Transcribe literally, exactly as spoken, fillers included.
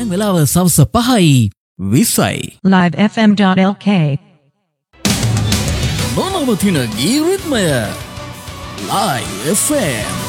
දැන් වෙලාව සවස පහයි විස්සයි. live f m dot l k නොනවතින ගී රිද්මය Live F M